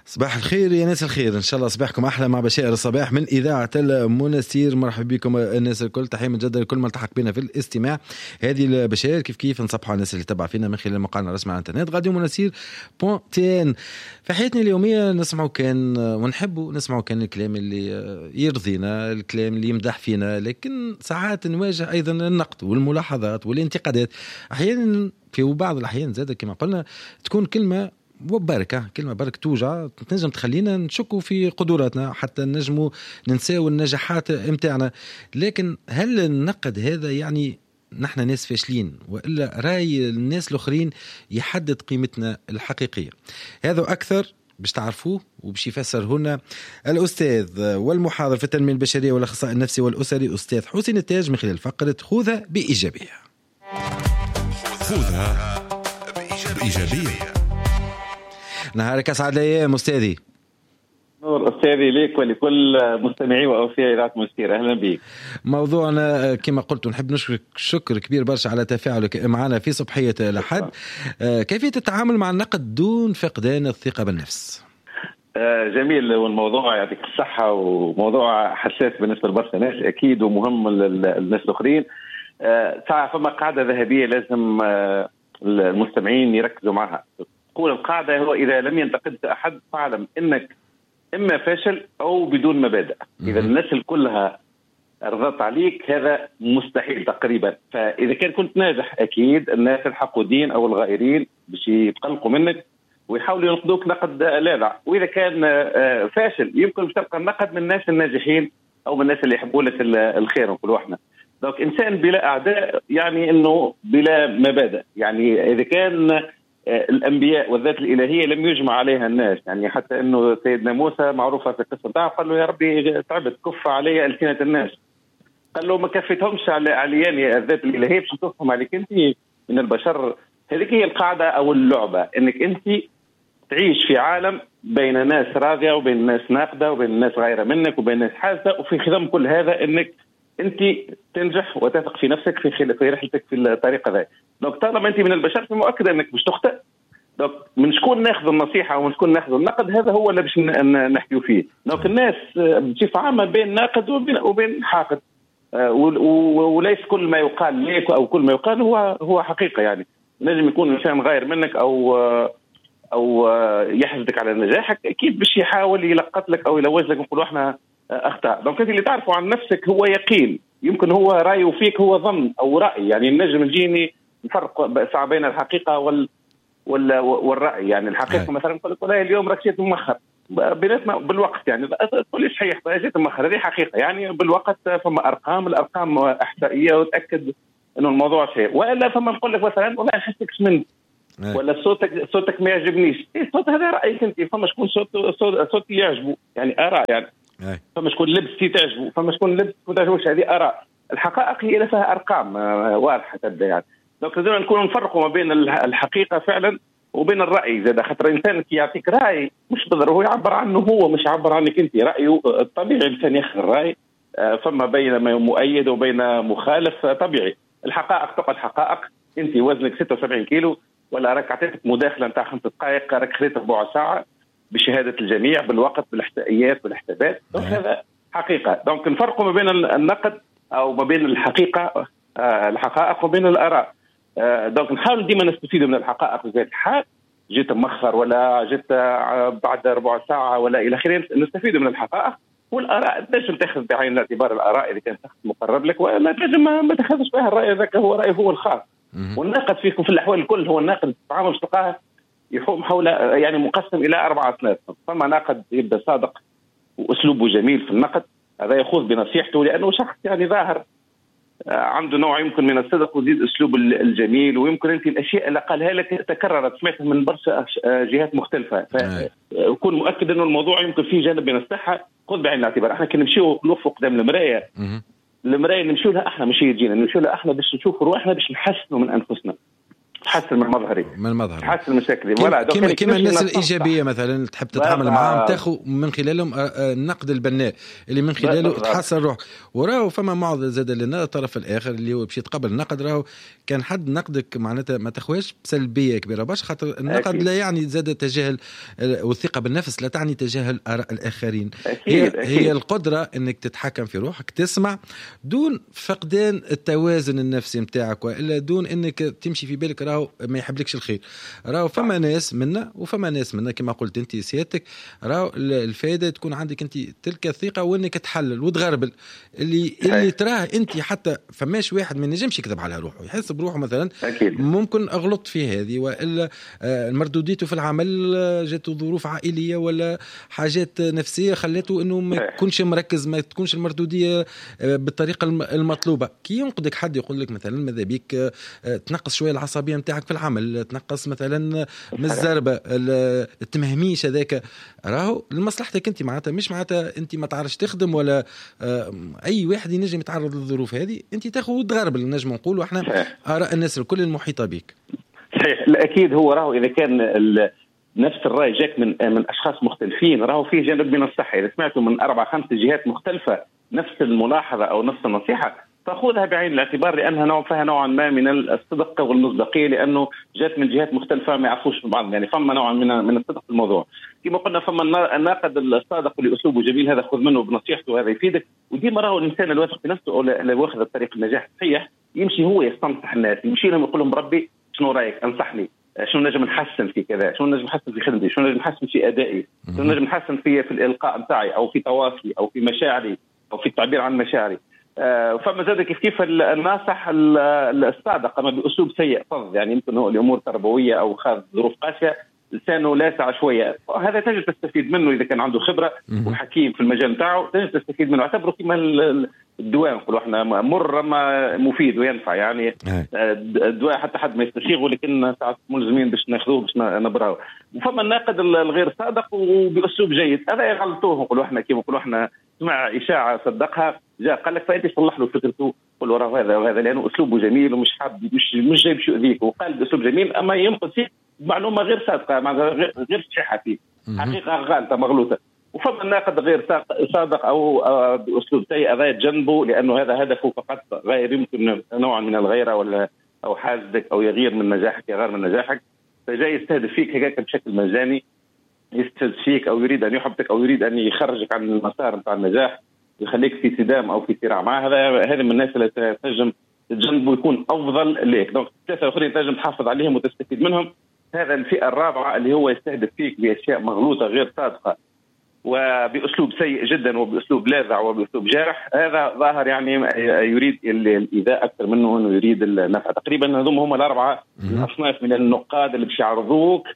صباح الخير يا ناس الخير، ان شاء الله صباحكم احلى مع بشائر الصباح من اذاعه المنستير. مرحبا بكم الناس الكل، تحيه مجدده لكل من التحق بنا في الاستماع. هذه البشائر كيف نصبحوا على الناس اللي تتبع فينا من خلال موقعنا الرسمي على الانترنت راديو منستير .tn. في حياتنا اليوميه نسمعوا كان ونحبوا نسمعوا كان الكلام اللي يرضينا، الكلام اللي يمدح فينا، لكن ساعات نواجه ايضا النقد والملاحظات والانتقادات. احيانا في بعض الاحيان زاد كما قلنا تكون كلمه بركة توجع، تنجم تخلينا نشكوا في قدراتنا، حتى نجموا ننساو النجاحات امتاعنا. لكن هل النقد هذا يعني نحن ناس فاشلين، وإلا رأي الناس الآخرين يحدد قيمتنا الحقيقية؟ هذا أكثر باش تعرفوه وباش يفسره لنا الأستاذ والمحاضر في التنمية البشرية والأخصائي النفسي والأسري أستاذ حسين التاج من خلال فقرة خذها بإيجابية. خذها بإيجابية. نهارك أسعد الأيام أستاذي. نور أستاذي ليك ولكل مستمعي وأوفياء إذاعة منستير، أهلا بك. موضوعنا كما قلت نحب نشكرك شكر كبير برشا على تفاعلك معنا في صباحية الأحد. كيفية التعامل مع النقد دون فقدان الثقة بالنفس؟ جميل، والموضوع يعطيك الصحة وموضوع حساس بالنسبة لبرشا ناس أكيد ومهم للناس الآخرين. ساعة فما قاعدة ذهبية لازم المستمعين يركزوا معها. تقول القاعدة هو إذا لم ينتقدك أحد فاعلم إنك إما فاشل أو بدون مبادئ. إذا الناس كلها رضت عليك هذا مستحيل تقريبا. فإذا كنت ناجح أكيد الناس الحقودين أو الغائرين باش يتقلقوا منك ويحاولوا ينقدوك نقد لاذع. وإذا كان فاشل يمكن تلقى النقد من الناس الناجحين أو من الناس اللي يحبوا لك الخير ونقولوا احنا. دونك إنسان بلا أعداء يعني إنه بلا مبادئ. يعني إذا كان الأنبياء والذات الإلهية لم يجمع عليها الناس، يعني حتى أنه سيدنا موسى معروفة في القصة بتاعه قال له يا ربي تعبت كف علي ألسنة الناس، قال له ما كفتهمش علياني الذات الإلهية باش تكفهم عليك أنت من البشر. هذيك هي القاعدة أو اللعبة، أنك أنت تعيش في عالم بين ناس راضية وبين ناس ناقدة وبين ناس غير منك وبين ناس حاسة، وفي خضم كل هذا أنك أنت تنجح وتثق في نفسك في رحلتك في الطريقة ذا. دونك طالما أنت من البشر فمؤكد أنك مش تخطئ. دونك من شكون ناخذ النصيحة ومن شكون ناخذ النقد هذا هو اللي باش نحكيو فيه. دونك الناس بصفة عامة بين ناقد وبين حاقد، وليس كل ما يقال لك أو كل ما يقال هو حقيقة. يعني نجم يكون إنسان غير منك أو يحسدك على نجاحك، أكيد باش يحاول يلقط لك أو يلوج لك نقولوا إحنا أخطاء. دونك أنت اللي تعرفه عن نفسك هو يقين، يمكن هو رأيه فيك هو ظن أو رأي. يعني النجم الجيني نفرق بين الحقيقة والرأي. يعني الحقيقة مثلا نقول لك والله اليوم راك جيت مؤخر بيناتنا بالوقت، يعني تقول لي صحيح جيت مؤخر، هذه حقيقة. يعني بالوقت فما الأرقام إحصائية وتأكد إنه الموضوع شيء. وإلا فما نقول لك مثلا والله نحسك سمنت ولا صوتك ما يعجبنيش. الصوت هذا رأيك أنت. فما شكون صوت يعجبه، يعني آراء. يعني فما شكون لبستي تعجبه، فما شكون لبس ما تعجبوش، هذه آراء. الحقائق هي اللي فيها أرقام واضحة تبدأ. يعني دونك لازم نكون نفرقوا ما بين الحقيقة فعلا وبين الرأي. زاد خاطر إنسان كي يعطيك رأي مش بالضرورة هو يعبر عنه، هو مش يعبر عنك أنت. رأيه الطبيعي الإنسان ياخذ الرأي، فما بين مؤيد وبين مخالف طبيعي. الحقائق تقعد حقائق. أنت وزنك 76 كيلو ولا راك عطيتك مداخلة نتاع 5 دقائق راك خذيت ربع ساعة بشهادة الجميع بالوقت بالإحصائيات بالحسابات. هذا حقيقة. دونك نفرقوا ما بين النقد أو ما بين الحقيقة الحقائق وبين الآراء. دونك نحاول ديما نستفيد من الحقائق زي الحال. جيت مؤخر ولا جيت بعد ربع ساعة ولا إلى آخره، نستفيد من الحقائق. والآراء لازم تأخذ بعين الاعتبار الآراء إذا كان شخص مقرب لك، ولا لازم ما تأخذش بها الرأي ذاك هو رأيه هو الخاص. والناقد فيكم في الأحوال الكل هو الناقد التعامل مش تلقاه يحوم حول يعني مقسم إلى 4 أصناف. فما ناقد يبدأ صادق وأسلوبه جميل في النقد، هذا يخوض بنصيحته لأنه شخص يعني ظاهر عنده نوع يمكن من الصدق وزيد أسلوب الجميل. ويمكن أنت الأشياء اللي قالها لك تكررت سمعتها من برشا جهات مختلفة، فكون مؤكد أنه الموضوع يمكن فيه جانب من الصحة. خذ بعين الاعتبار. احنا كنا نمشيو نوقفوا قدام المراية نمشيو لها احنا، مش يجينا نمشيو لها احنا باش نشوفوا روحنا باش نحسنوا من أنفسنا. تحسن من مظهري، من المظهر، تحسن مشاكلي. كما الناس الإيجابية مثلا تحب تتعامل معهم، تاخذ من خلالهم النقد البناء اللي من خلاله تحسن روحك. وراهو فما معضلة زاد لنا الطرف الآخر اللي هو باش يتقبل النقد. راهو كان حد نقدك معناتها ما تاخوهاش بسلبية كبيرة باش خاطر النقد لا يعني زاد تجاهل، والثقة بالنفس لا تعني تجاهل آراء الآخرين. هي القدرة انك تتحكم في روحك، تسمع دون فقدان التوازن النفسي متاعك، والا دون انك تمشي في بالك راهو ما يحبلكش الخير. راهو فما ناس منا وفما ناس منا كما قلت انت سيادتك. راهو الفائده تكون عندك انت تلك الثقه وانك تحلل وتغربل اللي تراه انت. حتى فماش واحد ما ينجمش يكذب على روحه، يحس بروحه مثلا ممكن اغلط في هذه، والا مردوديته في العمل جاته ظروف عائليه ولا حاجات نفسيه خلته انه ما يكونش مركز، ما تكونش المردوديه بالطريقه المطلوبه. كي ينقدك حد يقول لك مثلا ماذا بيك تنقص شويه العصبيه نتاعك في العمل، تنقص مثلا من الزربه التمهميش هذاك، راهو لمصلحتك انت، معناتها مش معناتها انت ما تعرفش تخدم ولا اي واحد ينجم يتعرض للظروف هذه، انت تاخذ وتغربل نجم نقولوا احنا اراء الناس الكل المحيطه بك. صحيح. لا اكيد هو راهو اذا كان نفس الرأي جاك من أشخاص مختلفين، راهو فيه جانب من الصحة. إذا سمعتوا من 4-5 جهات مختلفة نفس الملاحظة أو نفس النصيحة فخذها بعين الاعتبار، لأنها فيها نوعا ما من الصدق والمصداقية، لأنه جات من جهات مختلفة ما يعرفوش في بعض، يعني فما نوعا من الصدق في الموضوع. كما قلنا فما الناقد الصادق اللي أسلوبه جميل، هذا خذ منه بنصيحته، هذا يفيدك. وديما راهو الإنسان الواثق في نفسه أو اللي واخذ الطريق النجاح الصحيح يمشي هو يستنصح الناس، يمشي لهم يقول لهم ربي شنو رأيك، أنصحني، شنو نجم نحسن في كذا، شنو نجم نحسن في خدمتي، شنو نجم نحسن في أدائي، شنو نجم نحسن في الإلقاء بتاعي أو في تواصلي أو في مشاعري أو في التعبير عن مشاعري. فما زاد كيف الناصح الصادق أما بأسلوب سيء فض، يعني يمكن هو الأمور تربوية أو خاض ظروف قاسية لسانه لاسع شوية، هذا تجد تستفيد منه إذا كان عنده خبرة وحكيم في المجال بتاعه، تجد تستفيد منه. اعتبره كما الدواء نقولوا احنا مر ما مفيد وينفع، يعني الدواء حتى حد ما يستسيغه ولكن ساعات ملزمين باش ناخذوه باش نبراو. وفما الناقد الغير صادق وبأسلوب جيد، هذا يغلطوه نقولوا احنا كيما نقولوا احنا سمع إشاعة صدقها جاء قال لك فأنت صلح له فكرته، قل له راه هذا وهذا لأنه أسلوبه جميل ومش حاب مش جاي باش يؤذيك، وقال بأسلوب جميل أما ينقص فيه معلومة غير صادقة، غير صحيحة فيه، حقيقة غالطة مغلوطة. وفما الناقد غير صادق أو بأسلوب سيء هذا يتجنبه، لأنه هذا هدفه فقط غير يمكن نوع من الغيرة ولا أو حاسدك أو يغير من نجاحك، يغير من نجاحك، فجاي يستهدف فيك هكاك بشكل مجاني، يستهدف فيك أو يريد أن يحبطك أو يريد أن يخرجك عن المسار بتاع النجاح، يخليك في صدام أو في صراع معه. هذا من الناس اللي تنجم تجنبه يكون أفضل لك. دونك ثلاثة آخرين تنجم تحافظ عليهم وتستفيد منهم. هذا الفئة الرابعة اللي هو يستهدف فيك بأشياء مغلوطة غير صادقة وبأسلوب سيء جدا وبأسلوب لاذع وبأسلوب جارح، هذا ظاهر يعني يريد الإيذاء أكثر منه أنه يريد النفع. تقريبا هذوم هم الأربعة أصناف من النقاد اللي باش يعرضوك.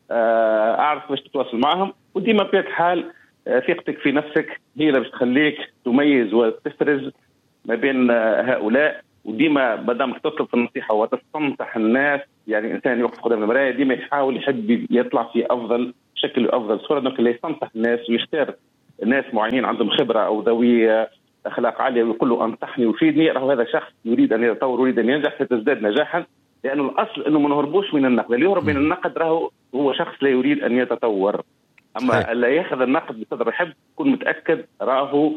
أعرف باش تتواصل معهم، وديما بيك حال ثقتك في نفسك هي اللي باش تخليك تميز وتفرز ما بين هؤلاء. وديما بدامك تطلب في النصيحة وتستنصح الناس، يعني إنسان يوقف قدام المراية ديما يحاول يحب يطلع في أفضل شكل وأفضل صورة، دونك اللي يستنصح الناس ويختار ناس معينين عندهم خبرة أو ذوي أخلاق عالية ويقول له أنصحني وفيدني، راهو هذا شخص يريد أن يتطور ويريد أن ينجح، فتزداد نجاحا. لأنه الأصل أنه ما نهربوش من النقد، اللي يهرب من النقد راهو هو شخص لا يريد أن يتطور. أما اللي يأخذ النقد بصدر رحب يكون متأكد راهو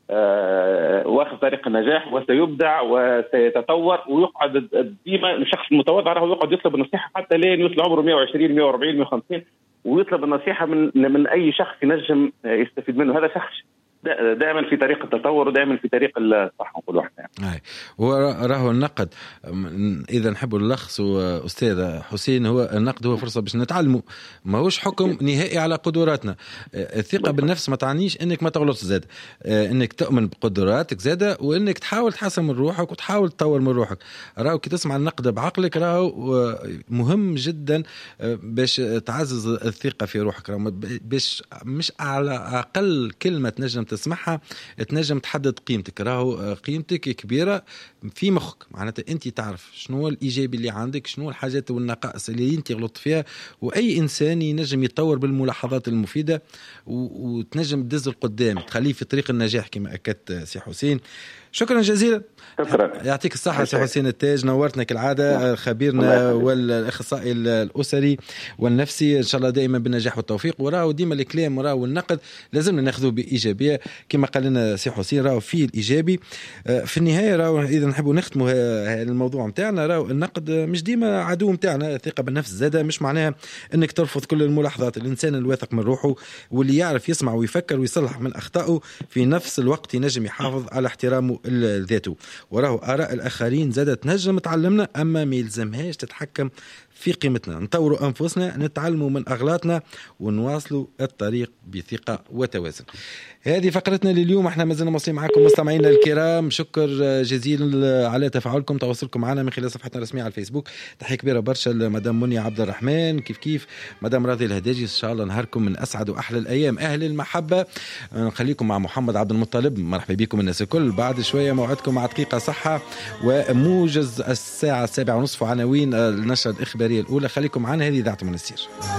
واخذ طريق النجاح وسيبدع وسيتطور، ويقعد ديما الشخص المتواضع راهو يقعد يطلب النصيحة حتى لين يوصل عمره 120 140 150 ويطلب النصيحة من أي شخص ينجم يستفيد منه. هذا شخص دائما في طريق التطور ودائما في طريق الصح نقول واحنا. وراهو النقد اذا نحبوا نلخص استاذ حسين، هو النقد هو فرصه باش نتعلموا، ما هوش حكم نهائي على قدراتنا. الثقه بالنفس ما تعنيش انك ما تغلطش زاد، انك تؤمن بقدراتك زاده وانك تحاول تحسن من روحك وتحاول تطور من روحك. راهو كي تسمع النقد بعقلك راهو مهم جدا باش تعزز الثقه في روحك، باش مش على اقل كلمه تنجم تسمعها تنجم تحدد قيمتك. راهو قيمتك كبيرة في مخك، معناتها انت تعرف شنو الايجابي اللي عندك، شنو الحاجات والنقائص اللي انت غلطت فيها، واي انسان ينجم يتطور بالملاحظات المفيده وتنجم تدز القدام، تخليه في طريق النجاح كما اكدت سي حسين. شكرا جزيلا. شكرا. يعطيك الصحة سي حسين التاج، نورتنا كالعادة، خبيرنا والأخصائي الأسري والنفسي. إن شاء الله دائما بالنجاح والتوفيق. وراو ديما الكلام وراو النقد لازمنا ناخذوه بإيجابية كما قال لنا سي حسين، راو فيه الإيجابي. في النهاية راو إذا نحبوا نختموا الموضوع متاعنا، راو النقد مش ديما عدو متاعنا. الثقة بالنفس زادة مش معناها أنك ترفض كل الملاحظات. الإنسان الواثق من روحه واللي يعرف يسمع ويفكر ويصلح من أخطائه في نفس الوقت ينجم يحافظ على احترامه ذاته. وراه آراء الآخرين زادت نجم تعلمنا، أما ما يلزمهاش تتحكم في قيمتنا. نطوروا أنفسنا، نتعلموا من أغلاطنا، ونواصلوا الطريق بثقة وتوازن. هذه فقرتنا لليوم. احنا مازلنا مواصلين معكم مستمعينا الكرام. شكر جزيل على تفاعلكم، تواصلكم معنا من خلال صفحتنا الرسمية على الفيسبوك. تحية كبيرة برشا لمدام منيا عبد الرحمن، كيف مدام راضي الهداجي. ان شاء الله نهاركم من اسعد واحلى الايام. اهل المحبة نخليكم مع محمد عبد المطلب. مرحبا بكم الناس الكل. بعد شوية موعدكم مع دقيقة صحة وموجز الساعة 7:30 عناوين النشرة الإخبارية الأولى. خليكم معنا، هذه إذاعة منستير.